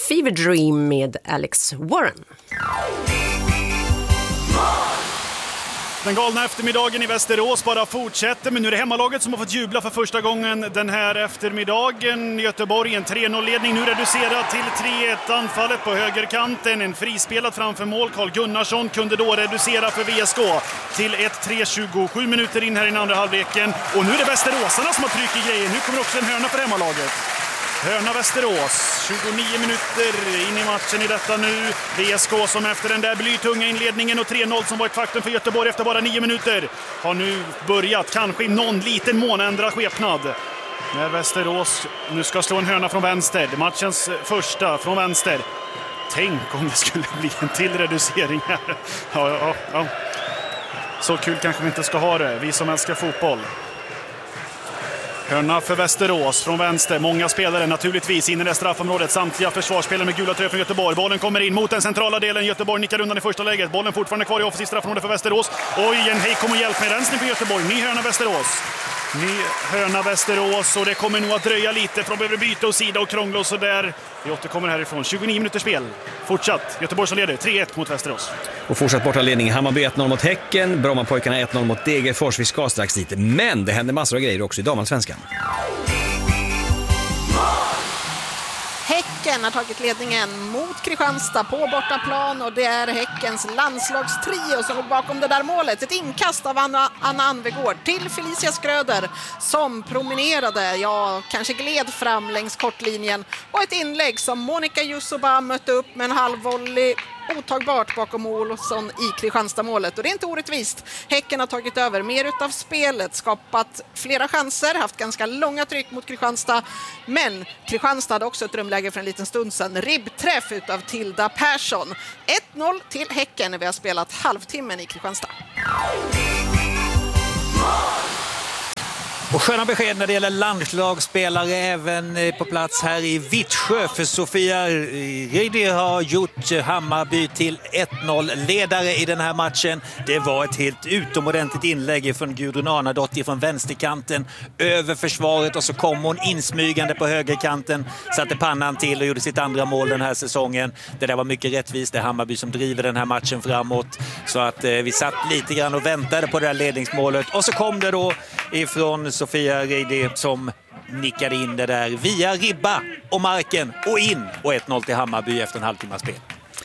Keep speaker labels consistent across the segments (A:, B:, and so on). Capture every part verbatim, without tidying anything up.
A: Fever Dream med Alex Warren.
B: Den galna eftermiddagen i Västerås bara fortsätter, men nu är det hemmalaget som har fått jubla för första gången den här eftermiddagen. Göteborg en tre noll-ledning, nu reducerad till tre ett. Anfallet på högerkanten, en frispelad framför mål. Carl Gunnarsson kunde då reducera för V S K till ett tre tjugosju minuter in här i den andra halvleken. Och nu är det västeråsarna som har tryck i grejen. Nu kommer också en hörna för hemmalaget. Hörna Västerås, tjugonio minuter in i matchen i detta nu. V S K som efter den där blytunga inledningen och tre noll som var ett faktum för Göteborg efter bara nio minuter har nu börjat kanske i någon liten mån ändra skepnad. När Västerås nu ska slå en hörna från vänster, matchens första från vänster. Tänk om det skulle bli en till reducering här. Ja, ja, ja. Så kul kanske vi inte ska ha det, vi som älskar fotboll. Hörna för Västerås från vänster. Många spelare naturligtvis in i det straffområdet. Samtliga försvarsspelare med gula tröjor från Göteborg. Bollen kommer in mot den centrala delen. Göteborg nickar undan i första läget. Bollen fortfarande kvar i offensivt straffområde för Västerås. Oj, en hej kom och hjälp med rensning för Göteborg. Ny hörna Västerås. Ny hörna Västerås och det kommer nog att dröja lite för de behöver byta och sida och krångla och sådär. Vi återkommer härifrån. tjugonio minuter spel. Fortsatt. Göteborg som leder tre ett mot Västerås.
C: Och fortsatt borta ledning. Hammarby ett noll mot Häcken. Brommapojkarna ett noll mot Degerfors. Vi ska strax dit. Men det händer massor av grejer också i damallsvenskan.
D: Häcken har tagit ledningen mot Kristianstad på bortaplan och det är Häckens landslagstrio som låg bakom det där målet. Ett inkast av Anna, Anna Anvegård till Felicia Skröder som promenerade, ja kanske gled fram längs kortlinjen och ett inlägg som Monica Jussoba mötte upp med en halvvolley otagbart bakom Olsson i Kristianstad-målet. Och det är inte orättvist. Häcken har tagit över mer utav spelet, skapat flera chanser, haft ganska långa tryck mot Kristianstad. Men Kristianstad hade också ett drömläge för en liten stund sedan. Ribbträff utav Tilda Persson. ett noll till Häcken när vi har spelat halvtimmen i Kristianstad.
E: Och sköna besked när det gäller landslagsspelare även på plats här i Vittsjö, för Sofia Reidi har gjort Hammarby till ett noll ledare i den här matchen. Det var ett helt utomordentligt inlägg från Gudrun Arnadotter från vänsterkanten över försvaret och så kom hon insmygande på högerkanten, satte pannan till och gjorde sitt andra mål den här säsongen. Det där var mycket rättvist, det är Hammarby som driver den här matchen framåt, så att eh, vi satt lite grann och väntade på det här ledningsmålet och så kom det då ifrån Sofia Reidi som nickade in det där via ribba och marken och in och ett noll till Hammarby efter en halvtimmas spel.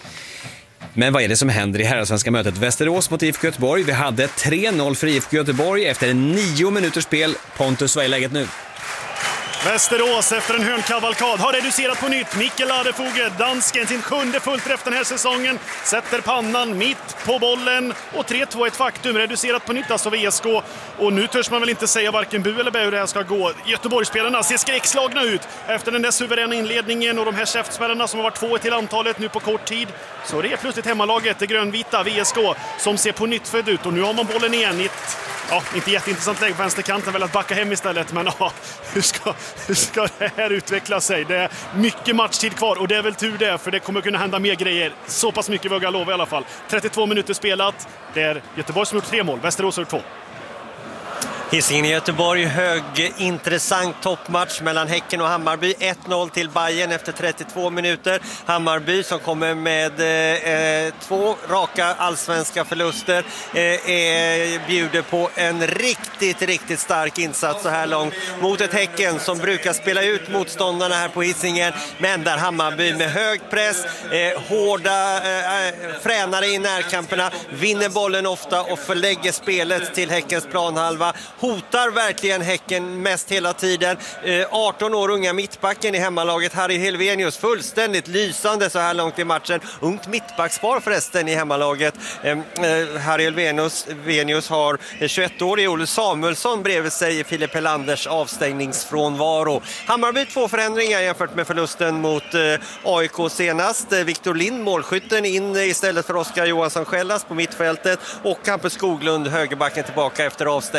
C: Men vad är det som händer i herrasvenska mötet Västerås mot I F K Göteborg? Vi hade tre noll för I F K Göteborg efter nio minuters spel. Pontus, vad är läget nu?
B: Västerås efter en hörnkavalkad har reducerat på nytt. Mikkel Adefoge, dansken, sin sjunde fullträff den här säsongen, sätter pannan mitt på bollen och tre två ett faktum, reducerat på nytt alltså V S K. Och nu törs man väl inte säga varken bu eller bä hur det här ska gå. Göteborgsspelarna ser skräckslagna ut efter den där suveräna inledningen och de här käftsmällarna som har varit två till antalet nu på kort tid. Så det är plötsligt hemmalaget, det grönvita V S K, som ser på nytt född ut och nu har man bollen igen i ett, ja, inte jätteintressant läge på vänsterkanten, väl att backa hem istället, men ja, hur ska Hur ska det här utveckla sig? Det är mycket matchtid kvar och det är väl tur det, för det kommer kunna hända mer grejer. Så pass mycket vågar jag lova i alla fall. trettiotvå minuter spelat. Det är Göteborg som har gjort tre mål, Västerås har gjort två.
F: Hisingen i Göteborg, hög intressant toppmatch mellan Häcken och Hammarby. ett noll till Bayern efter trettiotvå minuter. Hammarby som kommer med eh, två raka allsvenska förluster eh, eh, bjuder på en riktigt, riktigt stark insats så här långt mot ett Häcken som brukar spela ut motståndarna här på Hisingen. Men där Hammarby med hög press, eh, hårda, eh, fränare i närkamperna, vinner bollen ofta och förlägger spelet till Häckens planhalva. Hotar verkligen Häcken mest hela tiden. Eh, arton år unga mittbacken i hemmalaget Harry Helvenius, fullständigt lysande så här långt i matchen. Ungt mittbackspar förresten i hemmalaget. Eh, eh, Harry Helvenius Venius har tjugoett-årig Olle Samuelsson bredvid sig i Filip Helanders avstängningsfrånvaro. Hammarby två förändringar jämfört med förlusten mot eh, A I K senast. Eh, Victor Lind, målskytten, in istället för Oskar Johansson Skällas på mittfältet och Campus Skoglund, högerbacken, tillbaka efter avstängning.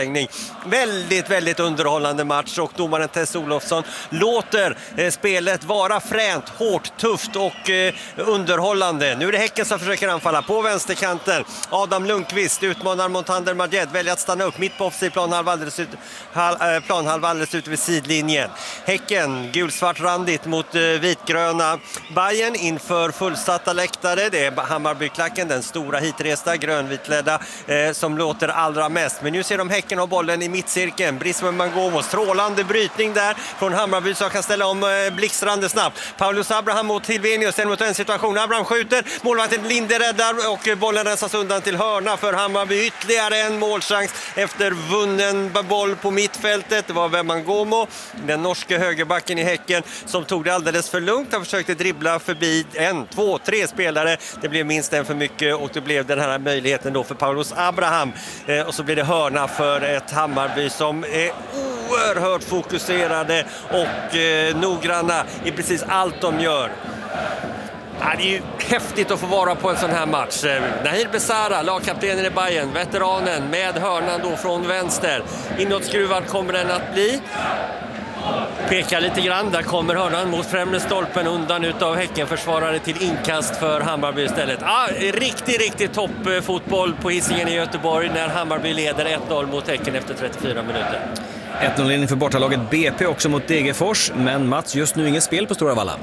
F: väldigt, väldigt underhållande match och domaren Tess Olofsson låter eh, spelet vara fränt, hårt, tufft och eh, underhållande. Nu är det Häcken som försöker anfalla på vänsterkanten. Adam Lundqvist utmanar Montander Majed, väljer att stanna upp mitt på offensiv planhalva alldeles ut, hal, eh, planhalva alldeles ute vid sidlinjen. Häcken, gulsvart randigt mot eh, vitgröna Bayern inför fullsatta läktare. Det är Hammarbyklacken, den stora hitresta grönvitledda eh, som låter allra mest. Men nu ser de Häcken ha bollen i mittcirkeln. Brisbane Mangomo, strålande brytning där från Hammarby som kan ställa om eh, blixtrande snabbt. Paulus Abraham mot Hilvenius, en mot en situation. Abraham skjuter, målvakten Linde räddar och bollen rensas undan till hörna för Hammarby. Ytterligare en målchans efter vunnen boll på mittfältet. Det var Wemmangomo, den norska högerbacken i Häcken, som tog det alldeles för lugnt. Han försökte dribbla förbi en, två, tre spelare. Det blev minst en för mycket och det blev den här möjligheten då för Paulus Abraham. Eh, och så blir det hörna för ett Hammarby som är oerhört fokuserade och eh, noggranna i precis allt de gör. Ja, det är ju häftigt att få vara på en sån här match. Nahir Besara, lagkaptenen i Bayern, veteranen med hörnan då från vänster. Inåtskruvad kommer den att bli. Pekar lite grann, där kommer hörnan mot främre stolpen undan utav Häckenförsvarare till inkast för Hammarby istället. Ah, riktigt, riktigt toppfotboll på Hisingen i Göteborg när Hammarby leder ett noll mot Häcken efter trettiofyra minuter.
C: ett noll för bortalaget B P också mot Degerfors, men Mats, just nu inget spel på Stora Valla.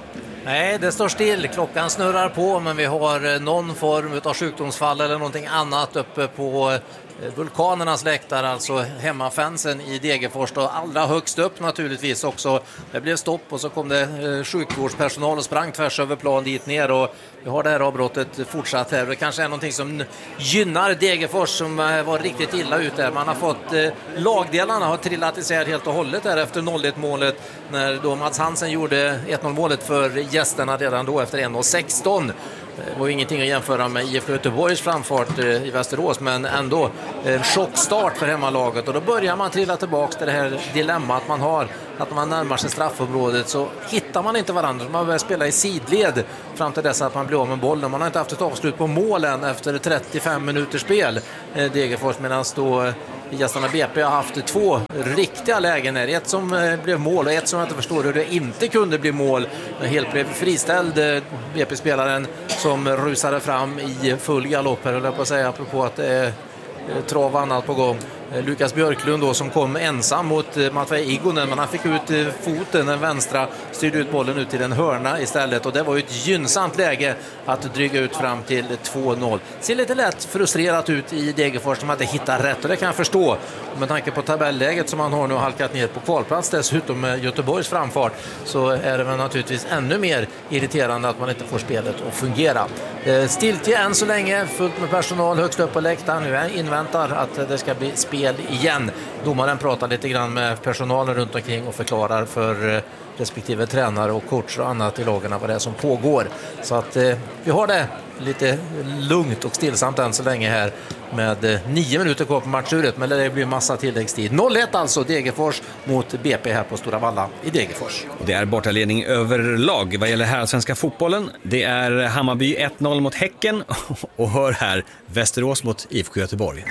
G: Nej, det står still. Klockan snurrar på, men vi har någon form av sjukdomsfall eller någonting annat uppe på Vulkanernas läktare, alltså hemmafansen i Degerfors då, allra högst upp naturligtvis också. Det blev stopp och så kom det eh, sjukvårdspersonal och sprang tvärs över plan dit ner och vi har det här avbrottet fortsatt här. Det kanske är någonting som gynnar Degerfors som eh, var riktigt illa ut där. Man har fått eh, lagdelarna har trillat isär helt och hållet där efter noll ett målet när då Mats Hansen gjorde ett noll målet för gästerna redan då efter en sexton. Det var ingenting att jämföra med I F K Göteborgs framfart i Västerås, men ändå en chockstart för hemmalaget och då börjar man trilla tillbaka till det här dilemmat man har, att man närmar sig straffområdet så hittar man inte varandra, man börjar spela i sidled fram till dess att man blir av med bollen. Man har inte haft ett avslut på målen efter trettiofem minuters spel Degerfors, medan då gästerna B P har haft två riktiga lägen här. Ett som blev mål och ett som jag inte förstår hur det inte kunde bli mål. Helt blev friställd B P-spelaren som rusade fram i full galopp här, höll jag på att säga, apropå att det är trav annat på gång. Lukas Björklund då som kom ensam mot Matvej Igonen, men han fick ut foten, den vänstra, styrde ut bollen ut till en hörna istället och det var ju ett gynnsamt läge att dryga ut fram till två noll. Ser lite lätt frustrerat ut i Degerfors som inte hittar rätt och det kan jag förstå med tanke på tabelläget som han har nu halkat ner på kvalplats dessutom med Göteborgs framfart, så är det väl naturligtvis ännu mer irriterande att man inte får spelet att fungera. Stiltje än så länge, fullt med personal högst upp på läktaren. Nu inväntar att det ska bli spel igen. Domaren pratar lite grann med personalen runt omkring och förklarar för respektive tränare och coach och annat i lagarna vad det är som pågår. Så att eh, vi har det lite lugnt och stillsamt än så länge här med eh, nio minuter kvar på matchuret, men det blir massa tilläggstid. noll ett alltså Degerfors mot B P här på Stora Valla i Degerfors.
C: Det är bortaledning överlag vad gäller här svenska fotbollen. Det är Hammarby ett noll mot Häcken och hör här Västerås mot I F K Göteborg.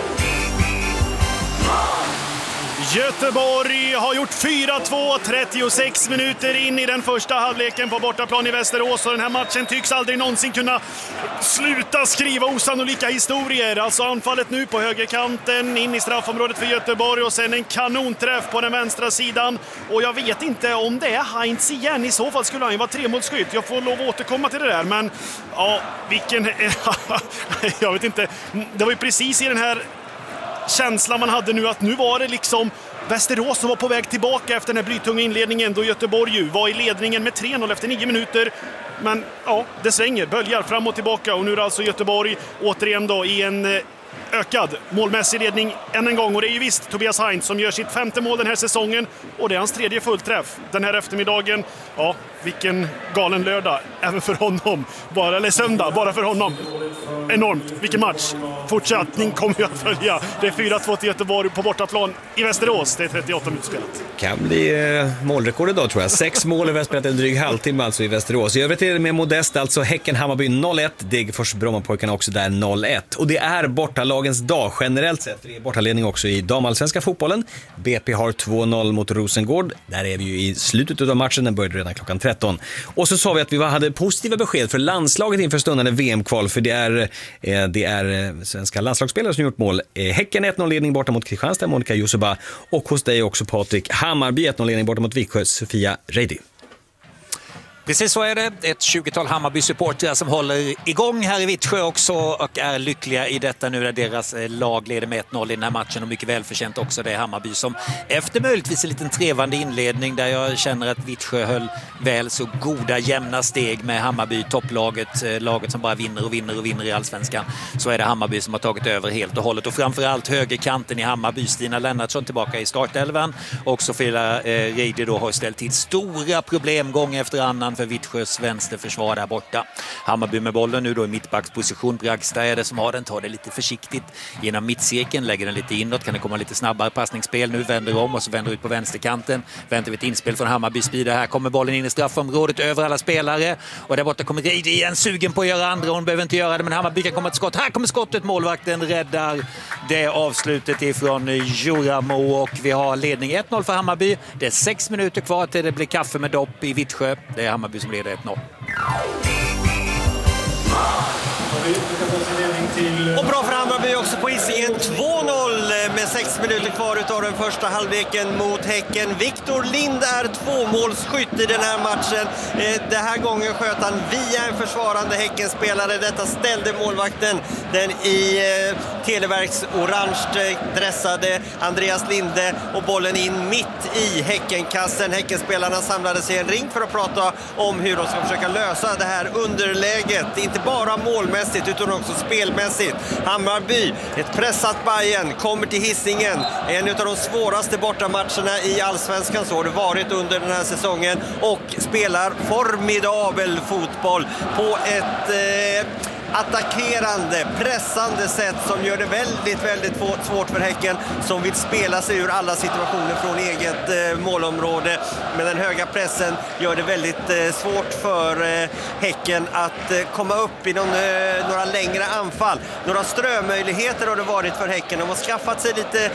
B: Göteborg har gjort fyra två, trettiosex minuter in i den första halvleken på bortaplan i Västerås och den här matchen tycks aldrig någonsin kunna sluta skriva osannolika historier. Alltså anfallet nu på högerkanten in i straffområdet för Göteborg och sen en kanonträff på den vänstra sidan och jag vet inte om det är Heinz igen, i så fall skulle han ju vara tremålsskytt. Jag får lov att återkomma till det där, men ja, vilken jag vet inte, det var ju precis i den här känslan man hade nu att nu var det liksom Västerås som var på väg tillbaka efter den här blytunga inledningen då Göteborg ju var i ledningen med tre noll efter nio minuter. Men ja, det svänger, böljar fram och tillbaka och nu är det alltså Göteborg återigen då i en ökad målmässig ledning än en gång och det är ju visst Tobias Heinz som gör sitt femte mål den här säsongen och det är hans tredje fullträff den här eftermiddagen. Ja, vilken galen lördag även för honom, bara, eller söndag bara för honom. enormt. Vilken match. Fortsättning kommer jag att följa. Det är fyra två till Göteborg på bortaplan i Västerås. Det är trettioåtta minuter spelat.
C: Kan bli eh, målrekord idag tror jag. Sex mål i Västerås, en dryg halvtimme alltså i Västerås. I övrigt är det med modest, alltså Häcken-Hammarby noll ett, Degerfors-Brommapojkarna också där noll ett. Och det är bortalagens dag generellt sett. Det är bortaledning också i damallsvenska fotbollen. B P har två noll mot Rosengård. Där är vi ju i slutet av matchen, den började redan klockan tretton. Och så sa vi att vi hade positiva besked för landslaget inför stundande V M-kval, för det är, eh, det är eh, svenska landslagsspelare som gjort mål. Eh, Häcken ett noll-ledning borta mot Kristianstad, Monica Jusuba. Och hos dig också Patrik, Hammarby ett noll-ledning borta mot Viksjö, Sofia Reidi.
E: Precis så är det. Ett tjugotal Hammarby-supportrar som håller igång här i Vittsjö också och är lyckliga i detta nu när deras lag leder med ett noll i den här matchen, och mycket välförtjänt också. Det är Hammarby som efter möjligtvis en liten trevande inledning där jag känner att Vittsjö höll väl så goda jämna steg med Hammarby, topplaget, laget som bara vinner och vinner och vinner i allsvenskan, så är det Hammarby som har tagit över helt och hållet, och framförallt högerkanten i Hammarby, Stina Lennartsson tillbaka i startelvan, och Sofia eh, Reidi då har ställt till stora problem gång efter annan för Vittsjös vänsterförsvar där borta. Hammarby med bollen nu då i mittbacksposition. Bragstad är det som har den, tar det lite försiktigt genom mittcirkeln, lägger den lite inåt, kan det komma lite snabbare passningsspel nu, vänder om och så vänder ut på vänsterkanten. Väntar vi ett inspel från Hammarby Spida, här kommer bollen in i straffområdet över alla spelare, och där borta kommer Reidi igen, sugen på att göra andra, hon behöver inte göra det, men Hammarby kan komma till skott. Här kommer skottet, målvakten räddar det avslutet ifrån Juramo, och vi har ledning ett noll för Hammarby. Det är sex minuter kvar till det blir kaffe med dopp i Vittsjö. Det är Hammarby som leder ett noll.
F: Och bra för Hammarby också på Hisingen. två noll med sex minuter kvar utav den första halvleken mot Häcken. Viktor Lind är tvåmålsskytt i den här matchen. Den här gången sköt han via en försvarande Häckenspelare. Detta ställde målvakten, den i Televerks orange dressade Andreas Linde, och bollen in mitt i Häckenkassen. Häckenspelarna samlades i en ring för att prata om hur de ska försöka lösa det här underläget. Inte bara målmässigt utan också spelmässigt. Hammarby, ett pressat Bayern, kommer till Hisingen. En av de svåraste bortamatcherna i allsvenskan, så har det varit under den här säsongen, och spelar formidabel fotboll på ett eh, attackerande, pressande sätt som gör det väldigt, väldigt svårt för Häcken, som vill spela sig ur alla situationer från eget eh, målområde. Men den höga pressen gör det väldigt eh, svårt för eh, Häcken att eh, komma upp i någon, eh, några längre anfall. Några strömöjligheter har det varit för Häcken. De har skaffat sig lite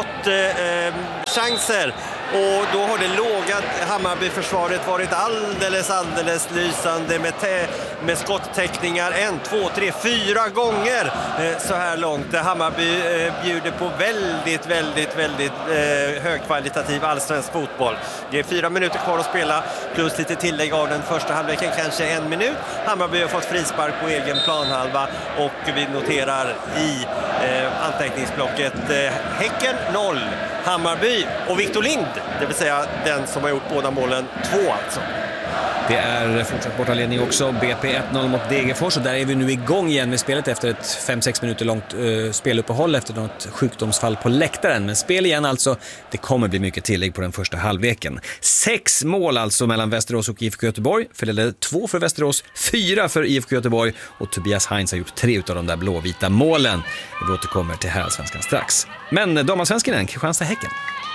F: skottchanser. Eh, Och då har det låga Hammarby-försvaret varit alldeles, alldeles lysande med, te- med skottäckningar. En, två, tre, fyra gånger eh, så här långt. Hammarby eh, bjuder på väldigt, väldigt, väldigt eh, högkvalitativ allsvensk fotboll. Det är fyra minuter kvar att spela, plus lite tillägg av den första halvleken, kanske en minut. Hammarby har fått frispark på egen planhalva, och vi noterar i eh, anteckningsblocket eh, Häcken noll, Hammarby och Viktor Lind, det vill säga den som har gjort båda målen, två alltså.
C: Det är fortsatt bortaledning också. B P ett noll mot Degerfors, och där är vi nu igång igen med spelet efter ett fem sex minuter långt uh, speluppehåll efter något sjukdomsfall på läktaren. Men spel igen alltså. Det kommer bli mycket tillägg på den första halvleken. Sex mål alltså mellan Västerås och I F K Göteborg. Fördelade två för Västerås, fyra för I F K Göteborg, och Tobias Heinz har gjort tre av de där blåvita målen. Vi återkommer till herrallsvenskan strax. Men damallsvenskan är Kristianstad-Häcken.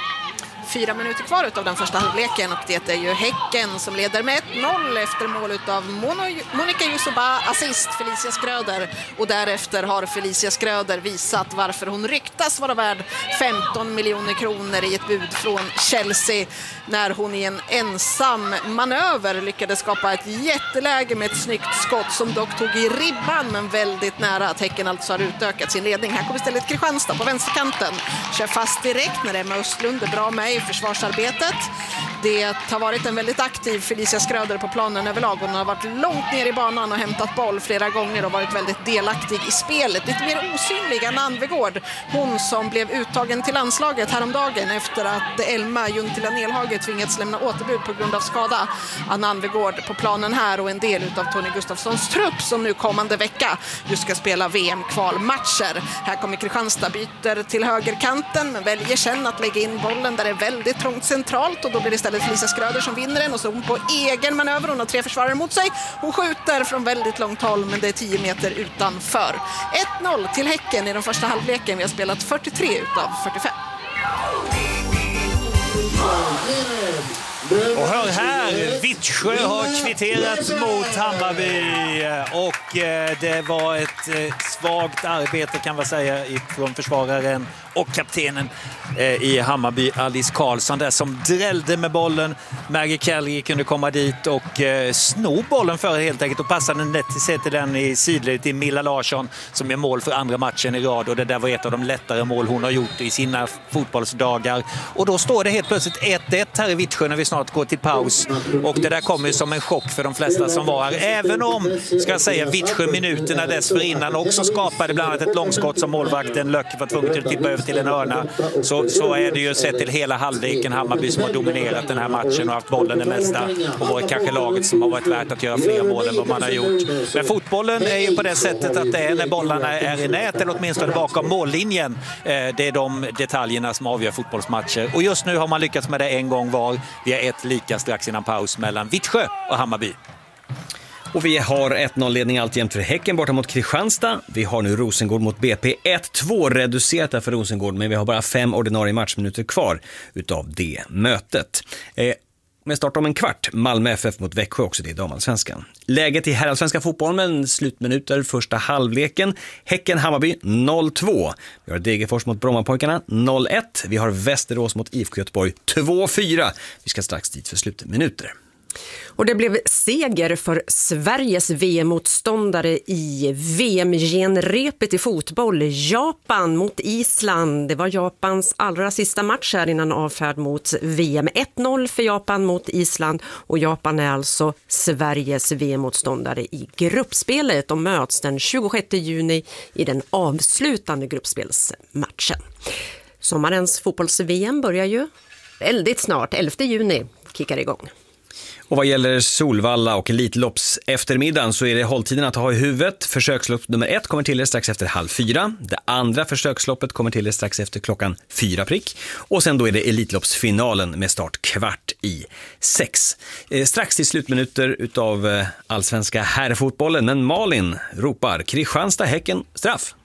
D: Fyra minuter kvar av den första halvleken, och det är ju Häcken som leder med ett noll efter mål av Monica Jusuba, assist Felicia Skröder, och därefter har Felicia Skröder visat varför hon ryktas vara värd femton miljoner kronor i ett bud från Chelsea, när hon i en ensam manöver lyckades skapa ett jätteläge med ett snyggt skott som dock tog i ribban, men väldigt nära att Häcken alltså har utökat sin ledning. Här kommer istället Kristianstad på vänsterkanten, kör fast direkt när Emma Östlund är bra med i försvarsarbetet. Det har varit en väldigt aktiv Felicia Skröder på planen överlag. Hon har varit långt ner i banan och hämtat boll flera gånger och varit väldigt delaktig i spelet. Lite mer osynlig än Anvegård. Hon som blev uttagen till landslaget häromdagen efter att Elma Juntila Nelhage tvingats lämna återbud på grund av skada. Anna Anvegård på planen här, och en del av Tony Gustafssons trupp som nu kommande vecka just ska spela V M-kvalmatcher. Här kommer Kristianstad, byter till högerkanten men väljer sen att lägga in bollen där det är väldigt trångt centralt, och då blir det istället istället Felicia Skröder som vinner den och så hon på egen manöver. Hon har tre försvarare mot sig. Hon skjuter från väldigt långt håll men det är tio meter utanför. ett noll till Häcken i den första halvleken. Vi har spelat fyrtiotre utav fyrtiofem.
E: Och hör här, Vittsjö har kvitterat mot Hammarby och det var ett svagt arbete kan man säga från försvararen och kaptenen i Hammarby, Alice Karlsson där som drällde med bollen. Maggie Kelly kunde komma dit och sno bollen för helt enkelt och passade nätt till den i sidled till Milla Larsson som är mål för andra matchen i rad och det där var ett av de lättare mål hon har gjort i sina fotbollsdagar. Och då står det helt plötsligt ett ett här i Vittsjö när vi snart går till paus och det där kommer ju som en chock för de flesta som var här. Även om, ska jag säga, Vittsjö minuterna dessförinnan också skapade bland annat ett långskott som målvakten Löck var tvungen att tippa över till en hörna. Så, så är det ju sett till hela halvleken Hammarby som har dominerat den här matchen och haft bollen det mesta och varit kanske laget som har varit värt att göra fler mål än vad man har gjort. Men fotbollen är ju på det sättet att det är när bollarna är i nät eller åtminstone bakom mållinjen. Det är de detaljerna som avgör fotbollsmatcher. Och just nu har man lyckats med det en gång var. Vi har ett lika strax innan paus mellan Vittsjö och Hammarby.
C: Och vi har ett noll-ledning alltjämt för Häcken borta mot Kristianstad. Vi har nu Rosengård mot B P. ett två reducerat för Rosengård, men vi har bara fem ordinarie matchminuter kvar utav det mötet. Eh, med start om en kvart, Malmö F F mot Växjö också, det är damallsvenskan. Läget i herrallsvenska fotbollen, slutminuter, första halvleken. Häcken-Hammarby noll två. Vi har Degerfors mot Brommapojkarna noll ett. Vi har Västerås mot I F K Göteborg två fyra. Vi ska strax dit för slutminuter.
A: Och det blev seger för Sveriges V M-motståndare i V M-genrepet i fotboll. Japan mot Island. Det var Japans allra sista match här innan avfärd mot V M. ett noll för Japan mot Island. Och Japan är alltså Sveriges V M-motståndare i gruppspelet. De möts den tjugosjätte juni i den avslutande gruppspelsmatchen. Sommarens fotbolls-V M börjar ju väldigt snart. elfte juni kickar igång.
C: Och vad gäller Solvalla och Elitlopps eftermiddagen så är det hålltiden att ha i huvudet. Försökslopp nummer ett kommer till er strax efter halv fyra. Det andra försöksloppet kommer till er strax efter klockan fyra prick. Och sen då är det Elitloppsfinalen med start kvart i sex. Eh, strax till slutminuter utav eh, allsvenska herrfotbollen. Men Malin ropar Kristianstad Häcken straff.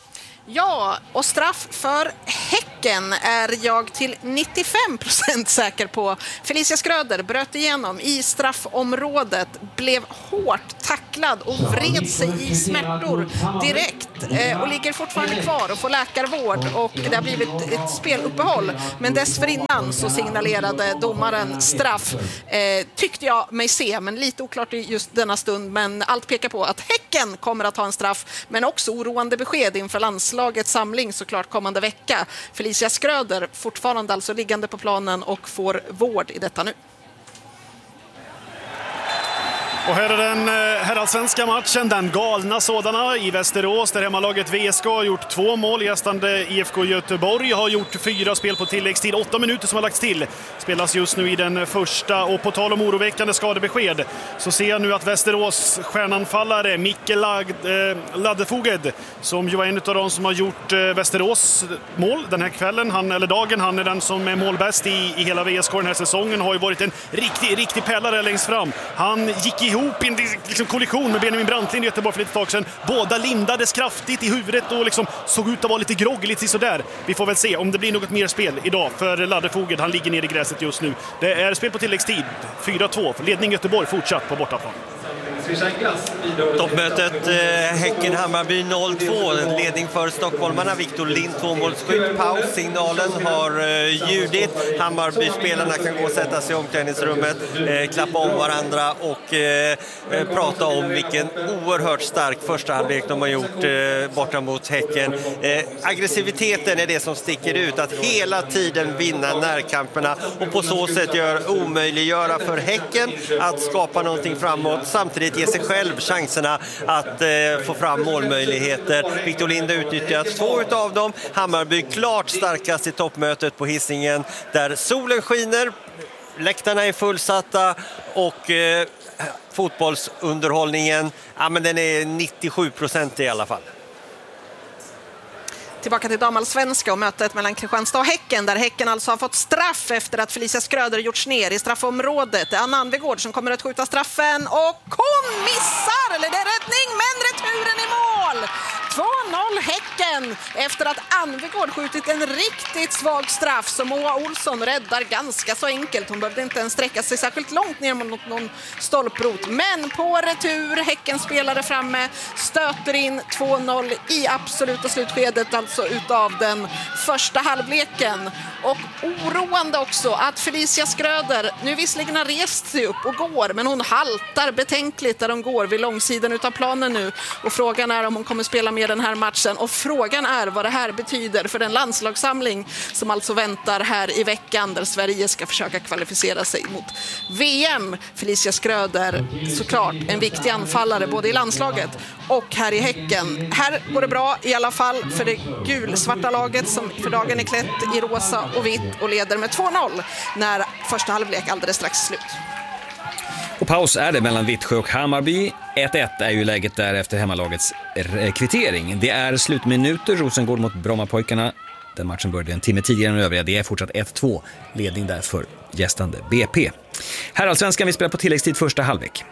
D: Ja, och straff för Häcken är jag till nittiofem procent säker på. Felicia Skröder bröt igenom i straffområdet, blev hårt tacklad och vred sig i smärtor direkt eh, och ligger fortfarande kvar och får läkarvård och det har blivit ett speluppehåll. Men dessförinnan så signalerade domaren straff, eh, tyckte jag mig se, men lite oklart i just denna stund. Men allt pekar på att Häcken kommer att ha en straff, men också oroande besked inför landslaget. Lagets samling såklart kommande vecka. Felicia Skröder fortfarande alltså liggande på planen och får vård i detta nu.
B: Och här är den herrallsvenska matchen, den galna sådana i Västerås där hemmalaget V S K har gjort två mål. Gästande I F K Göteborg har gjort fyra spel på tilläggstid. Åtta minuter som har lagts till. Spelas just nu i den första och på tal om oroväckande skadebesked så ser jag nu att Västerås stjärnanfallare Mikkel Laddefoged som ju var en av de som har gjort Västerås mål den här kvällen, han, eller dagen, han är den som är målbäst i, i hela V S K den här säsongen, har ju varit en riktig, riktig pellare längst fram. Han gick ihop i en liksom kollision med Benjamin Brantlin i Göteborg för lite tag sedan. Båda lindades kraftigt i huvudet och liksom såg ut att vara lite grogg, lite sådär. Vi får väl se om det blir något mer spel idag för Laddefoged. Han ligger ner i gräset just nu. Det är spel på tilläggstid. fyra två. Ledning Göteborg fortsatt på bortaplan.
F: Toppmötet eh, Häcken-Hammarby noll två. Ledning för stockholmarna. Viktor Lind, tvåmålsskytt. Paus. Signalen har eh, ljudit. Hammarby-spelarna kan gå och sätta sig i omklädningsrummet, eh, klappa om varandra och eh, prata om vilken oerhört stark första halvlek de har gjort eh, borta mot Häcken. Eh, aggressiviteten är det som sticker ut. Att hela tiden vinna närkamperna och på så sätt gör, omöjliggöra för Häcken att skapa någonting framåt. Samtidigt ge sig själv chanserna att eh, få fram målmöjligheter. Viktor Lind har utnyttjat två av dem. Hammarby klart starkast i toppmötet på Hisingen där solen skiner, läktarna är fullsatta och eh, fotbollsunderhållningen, ja, men den är nittiosju procent i alla fall.
D: Tillbaka till damallsvenska och mötet mellan Kristianstad och Häcken, där Häcken alltså har fått straff efter att Felicia Skröder gjorts ner i straffområdet. Det är Anna Anvegård som kommer att skjuta straffen och hon missar, eller det är räddning, men returen i mål! två noll Häcken efter att Anvegård skjutit en riktigt svag straff som Moa Olsson räddar ganska så enkelt. Hon behövde inte ens sträcka sig särskilt långt ner mot någon stolprot. Men på retur, Häcken spelare framme, stöter in två noll i absoluta slutskedet alltså utav den första halvleken. Och oroande också att Felicia Skröder nu visserligen har rest sig upp och går, men hon haltar betänkligt där hon går vid långsidan utav planen nu. Och frågan är om hon kommer spela med den här matchen, och frågan är vad det här betyder för den landslagssamling som alltså väntar här i veckan, där Sverige ska försöka kvalificera sig mot V M. Felicia Skröder, såklart en viktig anfallare både i landslaget och här i Häcken. Här går det bra i alla fall för det gulsvarta laget som för dagen är klätt i rosa och vitt och leder med två noll när första halvlek alldeles strax slut.
C: Och paus är det mellan Vittsjö och Hammarby. ett ett är ju läget där efter hemmalagets kvittering. Det är slutminuter, Rosengård mot Brommapojkarna. Den matchen började en timme tidigare än övriga. Det är fortsatt ett två, ledning där för gästande B P. Herrallsvenskan, vi spelar på tilläggstid första halvlek.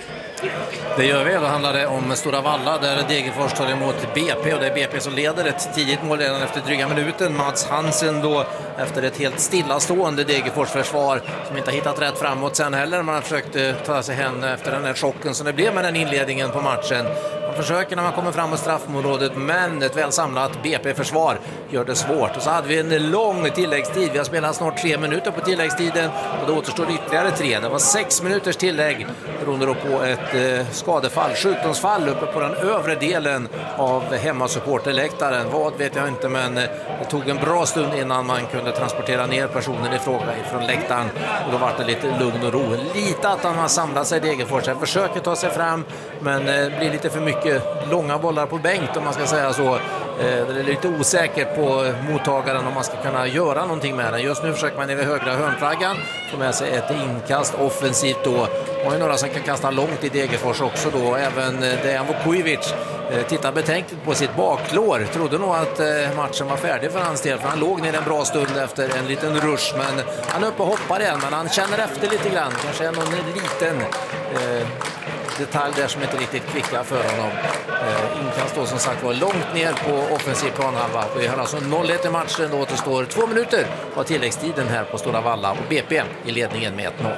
G: Det gör vi. Då handlar det om Stora Valla där Degerfors tar emot B P, och det är B P som leder ett tidigt mål redan efter dryga minuten. Mats Hansen då efter ett helt stillastående Degerfors försvar som inte har hittat rätt framåt sen heller. Man har försökt ta sig hem efter den här chocken som det blev med den inledningen på matchen. Man försöker när man kommer fram mot straffområdet, men ett väl samlat B P-försvar gör det svårt. Och så hade vi en lång tilläggstid. Vi har spelat snart tre minuter på tilläggstiden och då återstår ytterligare tre. Det var sex minuters tillägg beroende då på ett eh, skadefall, sjukdomsfall uppe på den övre delen av hemmasupporterläktaren. Vad vet jag inte, men det tog en bra stund innan man kunde transportera ner personen i fråga från läktaren, och då var det lite lugn och ro. Lite att han har samlat sig i Degerfors, försöker ta sig fram, men det blir lite för mycket långa bollar på bänk om man ska säga så. Det är lite osäkert på mottagaren om man ska kunna göra någonting med den. Just nu försöker man över högra hörnflaggan få med sig ett inkast offensivt då. Och några som kan kasta långt i Degerfors också då. Även Dejan Vukovic tittar betänkligt på sitt baklår. Trodde nog att matchen var färdig för hans del, för han låg ner en bra stund efter en liten rush. Men han är uppe och hoppar igen, men han känner efter lite grann. Kanske är någon liten eh, detalj där som inte riktigt klickar för honom. Eh, inkast då som sagt var långt ner på offensiv planhalva. Vi har alltså noll ett i matchen. Då återstår två minuter av tilläggstiden här på Stora Valla, och B P i ledningen med ett noll.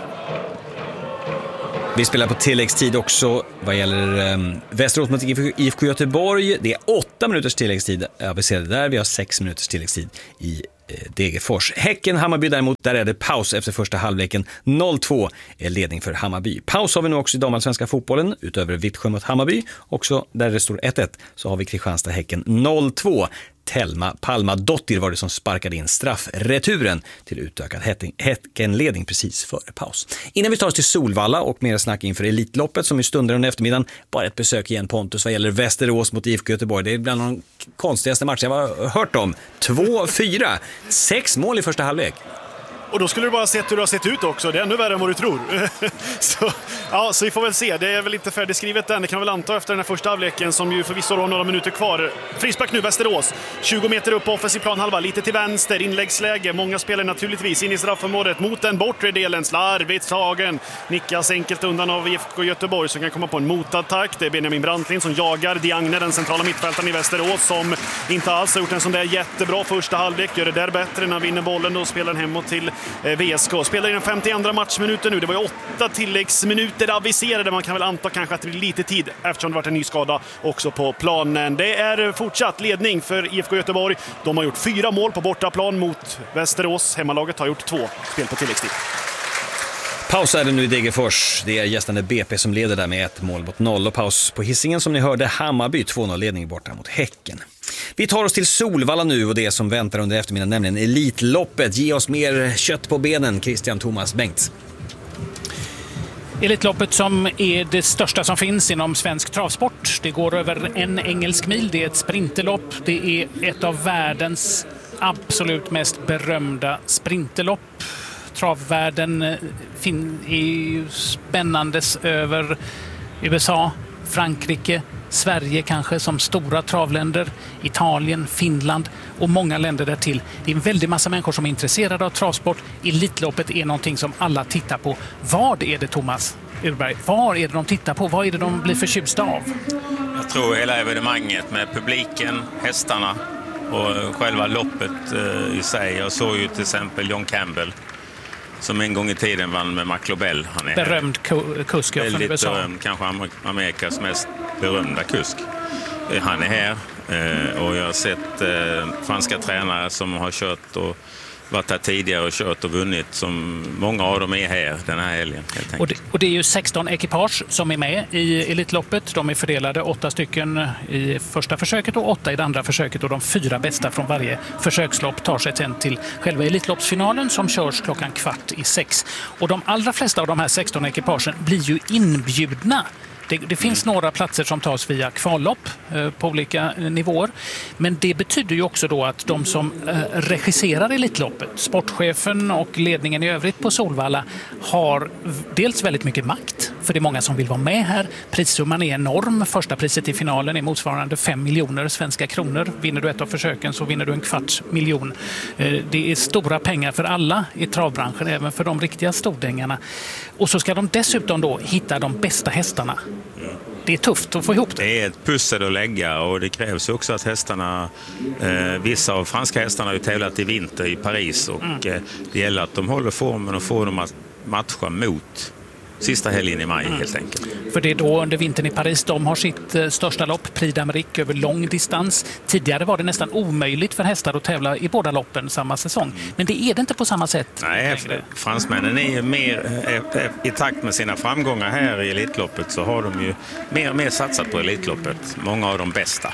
C: Vi spelar på tilläggstid också vad gäller um, Västerås mot I F K Göteborg. Det är åtta minuters tilläggstid aviserade där. Vi har sex minuters tilläggstid i eh, Degerfors. Häcken, Hammarby däremot, där är det paus efter första halvleken. noll två är ledning för Hammarby. Paus har vi nu också i damallsvenska fotbollen, utöver Vittsjö mot Hammarby. Också där det står ett ett så har vi Kristianstad Häcken noll två. Telma Palma Dottir var det som sparkade in straffreturen till utökad Häckenledning precis före paus. Innan vi tar oss till Solvalla och mer snack inför Elitloppet som i stunder under eftermiddagen, bara ett besök igen Pontus vad gäller Västerås mot I F K Göteborg. Det är bland de konstigaste matcher jag har hört om. två fyra, sex mål i första halvlek.
B: Och då skulle du bara sett hur det har sett ut också. Det är ännu värre än vad du tror. så, ja, så vi får väl se. Det är väl inte färdigskrivet än. Det kan väl anta efter den här första avleken som ju förvisso har några minuter kvar. Frispark nu, Västerås. tjugo meter upp på offensiv planhalva. Lite till vänster, inläggsläge. Många spelar naturligtvis in i straffområdet mot den bortre delen. Slarvigt tagen. Nickas enkelt undan av I F K Göteborg som kan komma på en motattack. Det är Benjamin Brantlin som jagar Diagne, den centrala mittfältaren i Västerås, som inte alls har gjort en sån där jättebra första halvlek. Gör det där bättre när han vinner bollen och spelar den hemåt till V S K. Spelar i den femtioandra matchminuten nu. Det var ju åtta tilläggsminuter aviserade. Man kan väl anta kanske att det blir lite tid eftersom det varit en ny skada också på planen. Det är fortsatt ledning för I F K Göteborg. De har gjort fyra mål på bortaplan mot Västerås. Hemmalaget har gjort två spel på tilläggstid.
C: Paus är det nu i Degerfors. Det är gästande B P som leder där med ett mål mot noll. Och paus på Hisingen som ni hörde. Hammarby två noll ledning borta mot Häcken. Vi tar oss till Solvalla nu och det som väntar under eftermiddagen, nämligen Elitloppet. Ge oss mer kött på benen, Christian Thomas Bengt.
H: Elitloppet som är det största som finns inom svensk travsport. Det går över en engelsk mil. Det är ett sprinterlopp. Det är ett av världens absolut mest berömda sprinterlopp. Travvärlden är ju spännandes över U S A, Frankrike, Sverige kanske som stora travländer, Italien, Finland och många länder där till. Det är en väldigt massa människor som är intresserade av travsport. Elitloppet är någonting som alla tittar på. Vad är det, Thomas Urberg? Vad är det de tittar på? Vad är det de blir förtjusta av?
I: Jag tror hela evenemanget med publiken, hästarna och själva loppet eh, i sig. Jag såg ju till exempel John Campbell som en gång i tiden vann med McLobell. Han är
H: berömd kusk från
I: väldigt
H: U S A.
I: Berömd, kanske Amerikas mest berömda kusk. Han är här eh, och jag har sett eh, franska tränare som har kört och varit här tidigare och kört och vunnit. Som många av dem är här den här helgen.
H: Och det, och det är ju sexton ekipage som är med i Elitloppet. De är fördelade åtta stycken i första försöket och åtta i det andra försöket. Och de fyra bästa från varje försökslopp tar sig sen till själva Elitloppsfinalen som körs klockan kvart i sex. Och de allra flesta av de här sexton ekipagen blir ju inbjudna. Det, det finns några platser som tas via kvallopp eh, på olika nivåer. Men det betyder ju också då att de som eh, regisserar Elitloppet, sportchefen och ledningen i övrigt på Solvalla, har dels väldigt mycket makt. För det är många som vill vara med här. Prissumman är enorm. Första priset i finalen är motsvarande fem miljoner svenska kronor. Vinner du ett av försöken så vinner du en kvarts miljon. Eh, det är stora pengar för alla i travbranschen, även för de riktiga stordängarna. Och så ska de dessutom då hitta de bästa hästarna. Det är tufft att få ihop det.
I: Det är ett pussel att lägga och det krävs också att hästarna, eh, vissa av franska hästarna har ju tävlat i vinter i Paris och mm. eh, det gäller att de håller formen och får dem att matcha mot sista helgen i maj mm. helt enkelt.
H: För det är då under vintern i Paris de har sitt eh, största lopp, Prix d'Amérique, över lång distans. Tidigare var det nästan omöjligt för hästar att tävla i båda loppen samma säsong. Mm. Men det är det inte på samma sätt.
I: Nej, fransmännen är mer eh, i takt med sina framgångar här i Elitloppet så har de ju mer och mer satsat på Elitloppet. Många av de bästa.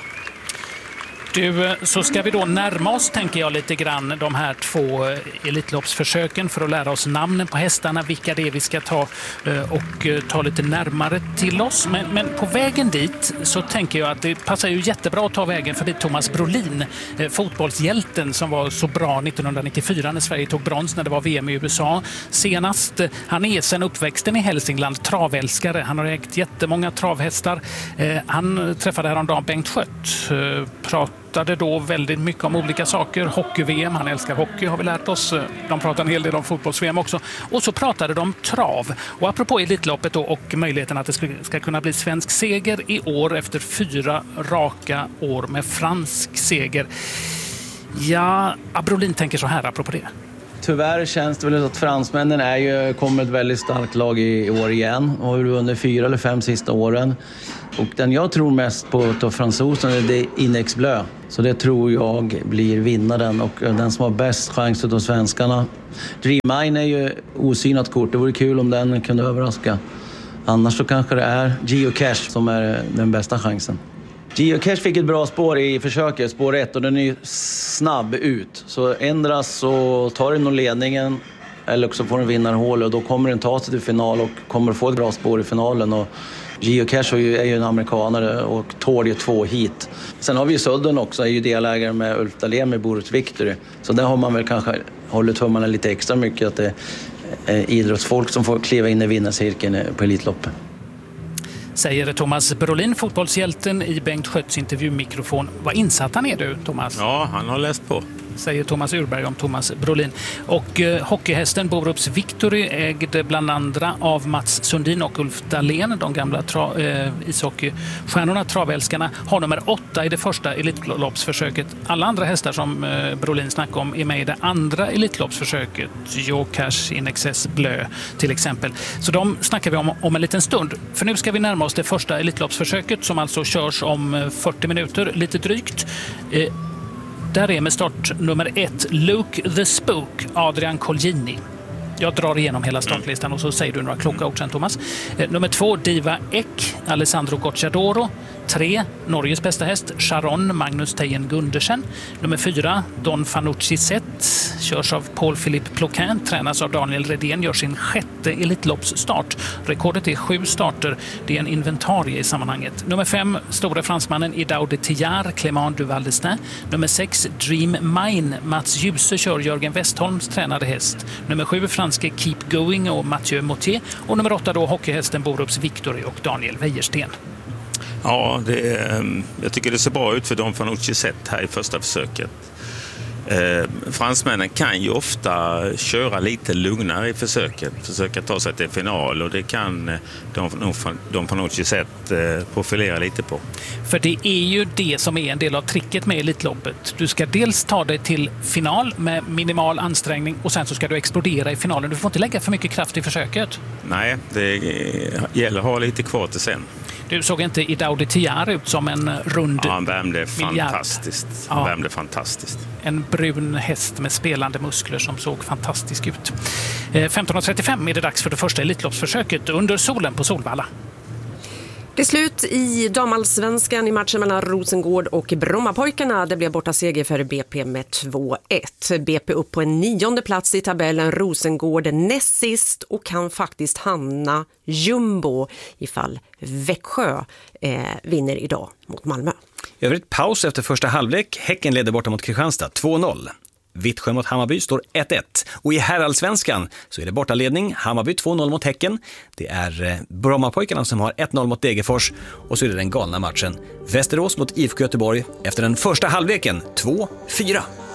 H: Du, så ska vi då närma oss, tänker jag, lite grann de här två Elitloppsförsöken för att lära oss namnen på hästarna, vilka det är vi ska ta och ta lite närmare till oss. Men, men på vägen dit så tänker jag att det passar ju jättebra att ta vägen förbi Thomas Brolin, fotbollshjälten som var så bra nittonhundranittiofyra när Sverige tog brons när det var V M i U S A senast. Han är sedan uppväxten i Hälsingland travälskare. Han har ägt jättemånga travhästar. Han träffade häromdagen Bengt Schött, pratade då väldigt mycket om olika saker. Hockey-V M, han älskar hockey har vi lärt oss. De pratar en hel del om fotbolls-V M också. Och så pratade de trav. Och apropå Elitloppet då, och möjligheten att det ska, ska kunna bli svensk seger i år efter fyra raka år med fransk seger. Ja, Brolin tänker så här apropå det.
J: Tyvärr känns det väl att fransmännen är ju, kommer ett väldigt starkt lag i år igen. Och under fyra eller fem sista åren. Och den jag tror mest på av fransosen är det Inex Bleu. Så det tror jag blir vinnaren och den som har bäst chans av svenskarna. Dream Mine är ju osynat kort. Det vore kul om den kunde överraska. Annars så kanske det är Geocache som är den bästa chansen. Geocache fick ett bra spår i försöket, spår ett, och den är snabb ut. Så ändras så tar den nog ledningen eller också får den vinnarhål och då kommer den ta sig till final och kommer få ett bra spår i finalen. Och Geocache är ju en amerikanare och tål ju två hit. Sen har vi ju Sudden också, är ju delägare med Ulf Dahlén med Borups Victory. Så där har man väl kanske hållit tummarna lite extra mycket att det är idrottsfolk som får kliva in i vinnarcirkeln på Elitloppet.
H: Säger Thomas Brolin, fotbollshjälten, i Bengt Schötts intervjumikrofon. Vad insatt han är du, Thomas?
I: Ja, han har läst på.
H: Säger Thomas Urberg om Thomas Brolin. Och eh, hockeyhästen Borups Victory ägde bland andra av Mats Sundin och Ulf Dahlén, de gamla tra- eh, ishockeystjärnorna, travälskarna, har nummer åtta i det första Elitloppsförsöket. Alla andra hästar som eh, Brolin snackade om är med i det andra Elitloppsförsöket. Geocache, Inexes Bleu till exempel. Så de snackar vi om om en liten stund. För nu ska vi närma oss det första Elitloppsförsöket som alltså körs om fyrtio minuter, lite drygt. Eh, Där är med start nummer ett Luke the Spook, Adrian Colgjini. Jag drar igenom hela startlistan och så säger du några kloka ord sen, Thomas. Eh, nummer två Diva Ek, Alessandro Gocciadoro. Tre, Norges bästa häst, Charon, Magnus Tejen Gundersen. Nummer fyra, Don Fanucci Zet, körs av Paul-Philippe Ploquin, tränas av Daniel Redén, gör sin sjätte Elitloppsstart. Rekordet är sju starter, det är en inventarie i sammanhanget. Nummer fem, stora fransmannen Idao de Tillard, Clément Duval d'Estaing. Nummer sex, Dream Mine, Mats Djuse kör Jörgen Westholms tränade häst. Nummer sju, franske Keep Going och Mathieu Mottier. Och nummer åtta då, hockeyhästen Borups Victory och Daniel Wäjersten.
I: Ja, det är, jag tycker det ser bra ut för Don Fanucci sett här i första försöket. Eh, fransmännen kan ju ofta köra lite lugnare i försöket, försöka ta sig till final, och det kan Don, Don Fanucci sett eh, profilera lite på.
H: För det är ju det som är en del av tricket med Elitloppet. Du ska dels ta dig till final med minimal ansträngning och sen så ska du explodera i finalen. Du får inte lägga för mycket kraft i försöket.
I: Nej, det gäller att ha lite kvar till sen.
H: Du såg inte Idaudi Tiar ut som en rund
I: ja, han värmde
H: miljard.
I: fantastiskt. Han
H: ja.
I: värmde fantastiskt.
H: En brun häst med spelande muskler som såg fantastisk ut. femton trettiofem är det dags för det första Elitloppsförsöket under solen på Solvalla.
A: Det är slut i damallsvenskan i matchen mellan Rosengård och Brommapojkarna. Det blev borta seger för B P med två ett. B P upp på en nionde plats i tabellen, Rosengård näst sist och kan faktiskt hamna jumbo ifall Växjö eh, vinner idag mot Malmö.
C: Övrigt paus efter första halvlek. Häcken leder borta mot Kristianstad två noll. Vittsjö mot Hammarby står ett ett. Och i herrallsvenskan så är det bortaledning. Hammarby två noll mot Häcken. Det är Brommapojkarna som har ett noll mot Degerfors. Och så är det den galna matchen Västerås mot I F K Göteborg efter den första halvleken två fyra.